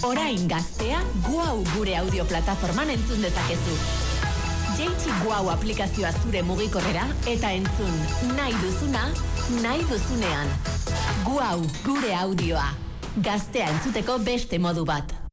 Orain gaztea, Guau gure audio plataforman entzun dezakezu. Jaitsi Guau aplikazioa zure mugikorrera eta entzun nahi duzuna, nahi duzunean. Guau gure audioa. Gaztea entzuteko beste modu bat.